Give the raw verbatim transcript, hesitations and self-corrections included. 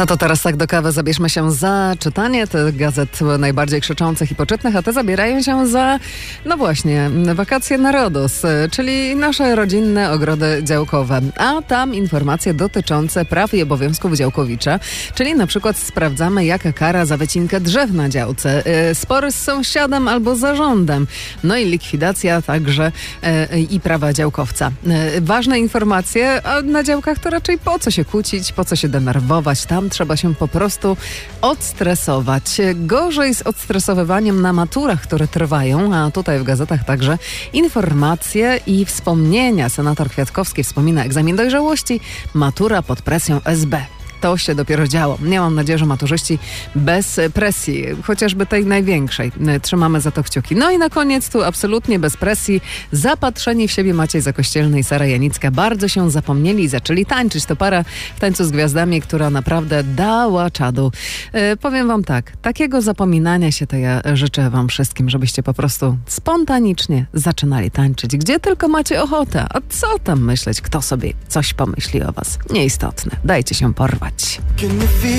No to teraz tak do kawy zabierzmy się za czytanie tych gazet najbardziej krzyczących i poczytnych, a te zabierają się za, no właśnie, wakacje na Rodos, czyli nasze rodzinne ogrody działkowe. A tam informacje dotyczące praw i obowiązków działkowicza, czyli na przykład sprawdzamy, jaka kara za wycinkę drzew na działce, spory z sąsiadem albo zarządem, no i likwidacja także i prawa działkowca. Ważne informacje, a na działkach to raczej po co się kłócić, po co się denerwować, tam trzeba się po prostu odstresować. Gorzej z odstresowywaniem na maturach, które trwają, a tutaj w gazetach także informacje i wspomnienia. Senator Kwiatkowski wspomina egzamin dojrzałości, matura pod presją S B. To się dopiero działo. Ja mam nadzieję, że maturzyści bez presji, chociażby tej największej. Trzymamy za to kciuki. No i na koniec tu absolutnie bez presji. Zapatrzeni w siebie Maciej Zakościelny i Sara Janicka bardzo się zapomnieli i zaczęli tańczyć. To para w Tańcu z Gwiazdami, która naprawdę dała czadu. E, powiem wam tak, takiego zapominania się to ja życzę wam wszystkim, żebyście po prostu spontanicznie zaczynali tańczyć, gdzie tylko macie ochotę. A co tam myśleć, kto sobie coś pomyśli o was? Nieistotne. Dajcie się porwać.